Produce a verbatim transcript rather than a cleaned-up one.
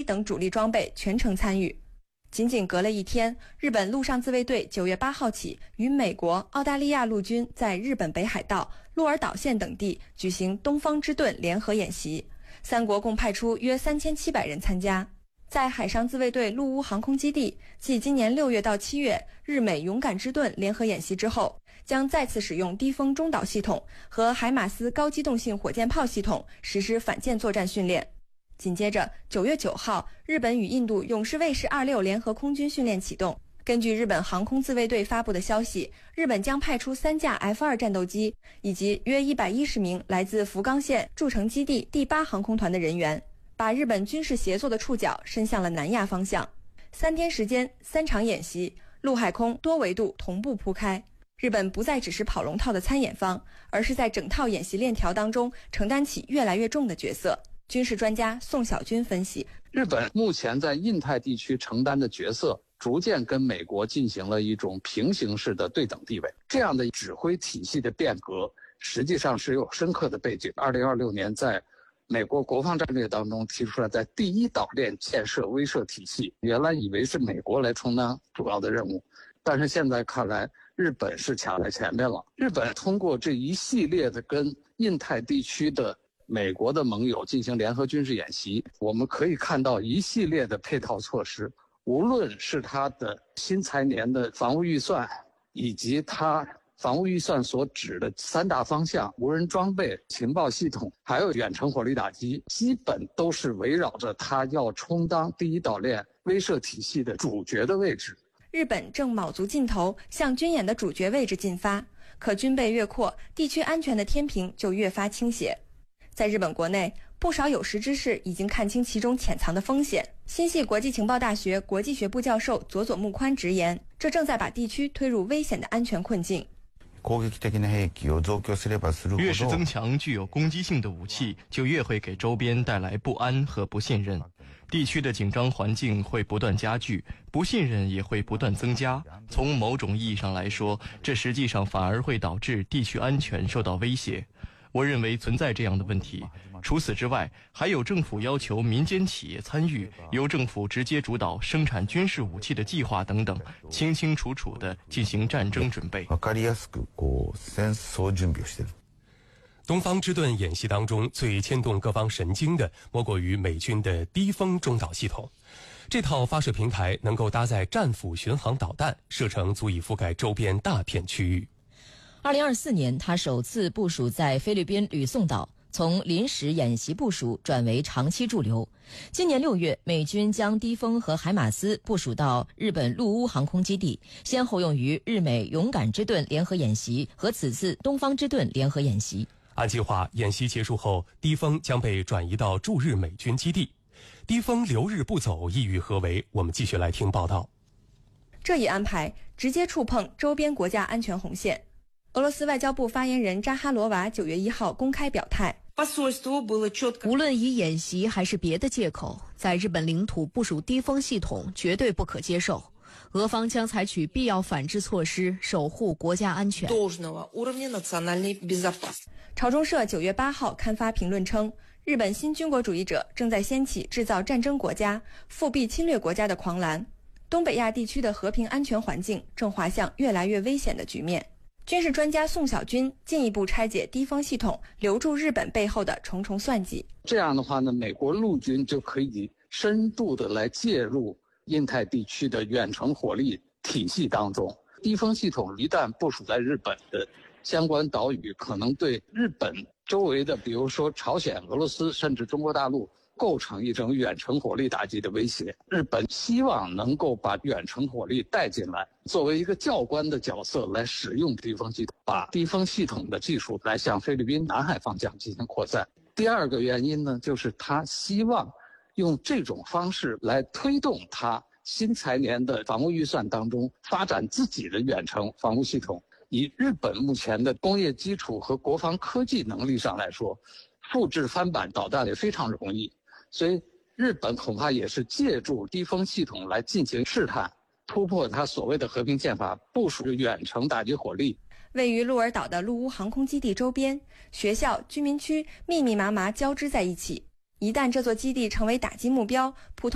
等主力装备全程参与。仅仅隔了一天，日本陆上自卫队九月八号起与美国、澳大利亚陆军在日本北海道、鹿儿岛县等地举行东方之盾联合演习，三国共派出约三千七百人参加。在海上自卫队陆乌航空基地，继今年六月到七月日美勇敢之盾联合演习之后，将再次使用低风中导系统和海马斯高机动性火箭炮系统实施反舰作战训练。紧接着九月九号，日本与印度勇士卫士二六联合空军训练启动。根据日本航空自卫队发布的消息，日本将派出三架 F 二 战斗机以及约一百一十名来自福冈县筑城基地第八航空团的人员，把日本军事协作的触角伸向了南亚方向。三天时间，三场演习，陆海空多维度同步铺开。日本不再只是跑龙套的参演方，而是在整套演习链条当中承担起越来越重的角色。军事专家宋小军分析， 日本目前在印太地区承担的角色逐渐跟美国进行了一种平行式的对等地位，这样的指挥体系的变革实际上是有深刻的背景。二零二六年在美国国防战略当中提出来，在第一岛链建设威慑体系，原来以为是美国来充当主要的任务，但是现在看来日本是卡在前面了。日本通过这一系列的跟印太地区的美国的盟友进行联合军事演习，我们可以看到一系列的配套措施，无论是它的新财年的防务预算，以及它防务预算所指的三大方向，无人装备、情报系统，还有远程火力打击，基本都是围绕着它要充当第一岛链威慑体系的主角的位置。 日本正卯足劲头向军演的主角位置进发，可军备越扩，地区安全的天平就越发倾斜。在日本国内，不少有识之士已经看清其中潜藏的风险。新系国际情报大学国际学部教授佐佐木宽直言，这正在把地区推入危险的安全困境。 越是增强具有攻击性的武器，就越会给周边带来不安和不信任。地区的紧张环境会不断加剧，不信任也会不断增加。从某种意义上来说，这实际上反而会导致地区安全受到威胁。我认为存在这样的问题。除此之外，还有政府要求民间企业参与，由政府直接主导生产军事武器的计划等等，清清楚楚地进行战争准备。 东方之盾演习当中最牵动各方神经的，莫过于美军的低风中导系统。这套发射平台能够搭载战斧巡航导弹，射程足以覆盖周边大片区域。 二零二四年，它首次部署在菲律宾吕宋岛，从临时演习部署转为长期驻留。今年六月，美军将低风和海马斯部署到日本陆乌航空基地，先后用于日美勇敢之盾联合演习和此次东方之盾联合演习。 按计划，演习结束后，低风将被转移到驻日美军基地。低风留日不走，意欲何为？我们继续来听报道。 这一安排直接触碰周边国家安全红线。俄罗斯外交部发言人扎哈罗娃九月一号公开表态， 无论以演习还是别的借口，在日本领土部署低风系统绝对不可接受。俄方将采取必要反制措施，守护国家安全。 朝中社九月八号刊发评论称，日本新军国主义者正在掀起制造战争国家、复辟侵略国家的狂澜，东北亚地区的和平安全环境正滑向越来越危险的局面。军事专家宋小军进一步拆解低风系统留住日本背后的重重算计。 这样的话呢，美国陆军就可以深度的来介入印太地区的远程火力体系当中。低风系统一旦部署在日本的相关岛屿，可能对日本周围的，比如说朝鲜、俄罗斯，甚至中国大陆，构成一种远程火力打击的威胁。日本希望能够把远程火力带进来，作为一个教官的角色来使用低风系统，把低风系统的技术来向菲律宾南海方向进行扩散。第二个原因呢，就是他希望用这种方式来推动他新财年的防务预算当中发展自己的远程防务系统。以日本目前的工业基础和国防科技能力上来说，复制翻版导弹也非常容易。所以日本恐怕也是借助低风系统来进行试探，突破它所谓的和平宪法，部署远程打击火力。 位于鹿儿岛的陆乌航空基地周边，学校、居民区密密麻麻交织在一起。一旦这座基地成为打击目标，普通